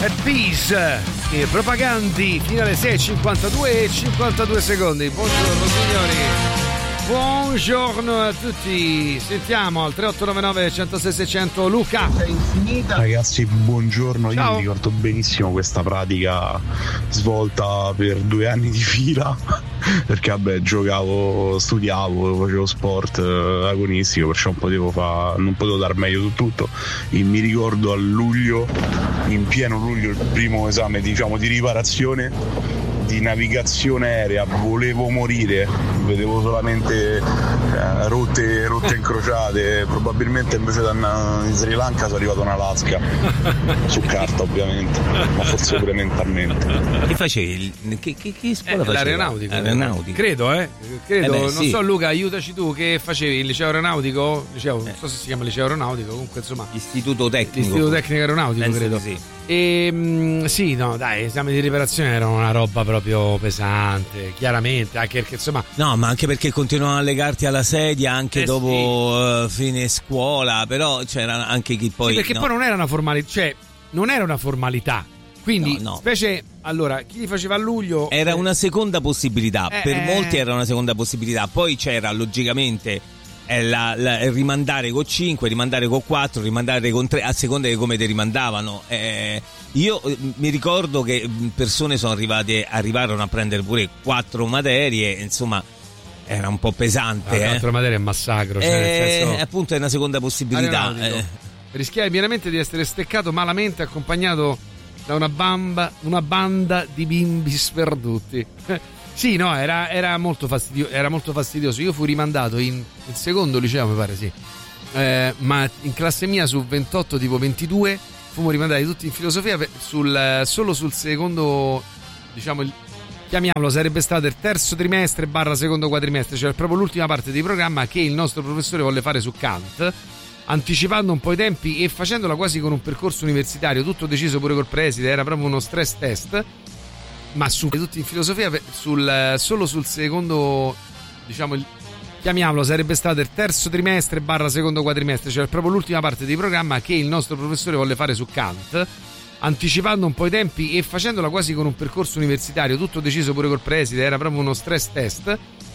At Peace e Propagandi fino alle 6:52 e 52 secondi. Buongiorno signori, buongiorno a tutti. Sentiamo al 3899 106 600 Luca. Ragazzi, buongiorno. Ciao. Io mi ricordo benissimo questa pratica svolta per 2 anni di fila perché vabbè, giocavo, studiavo, facevo sport agonistico, perciò non potevo dar meglio su tutto. E mi ricordo a luglio, in pieno luglio, il primo esame di riparazione di navigazione aerea, volevo morire, vedevo solamente rotte incrociate. Probabilmente invece in Sri Lanka sono arrivato in Alaska su carta ovviamente, ma forse pure mentalmente. Che facevi? Che scuola facevi? L'aeronautico. Aeronautico. Credo. Non sì. so Luca, aiutaci tu, che facevi? Il liceo aeronautico? Non so se si chiama liceo aeronautico, comunque insomma. Istituto tecnico. Istituto tecnico aeronautico, penso credo. Sì. E sì, no, dai, esami di riparazione erano una roba proprio pesante, chiaramente, anche perché insomma. No, ma anche perché continuavano a legarti alla sedia anche dopo fine scuola, però c'era anche chi poi. Sì, perché poi non era una formalità, cioè non era una formalità. Quindi, no. specie, allora, chi li faceva a luglio era una seconda possibilità, per molti era una seconda possibilità, poi c'era logicamente rimandare con 5, rimandare con 4, rimandare con 3, a seconda di come ti rimandavano. Io mi ricordo che persone arrivarono a prendere pure 4 materie, insomma era un po' pesante. 4 materie è un massacro, cioè nel senso, appunto è una seconda possibilità. Rischiai pienamente di essere steccato malamente accompagnato da una banda di bimbi sperduti. Sì, no, era molto fastidioso. Io fui rimandato in secondo liceo, mi pare, sì. Ma in classe mia su 28 tipo 22 fummo rimandati tutti in filosofia solo sul secondo, chiamiamolo, sarebbe stato il terzo trimestre / secondo quadrimestre, cioè proprio l'ultima parte di programma che il nostro professore volle fare su Kant, anticipando un po' i tempi e facendola quasi con un percorso universitario, tutto deciso pure col preside, era proprio uno stress test. Ma tutti in filosofia solo sul secondo, chiamiamolo, sarebbe stato il terzo trimestre / secondo quadrimestre, cioè proprio l'ultima parte di programma che il nostro professore volle fare su Kant, anticipando un po' i tempi e facendola quasi con un percorso universitario, tutto deciso pure col preside, era proprio uno stress test.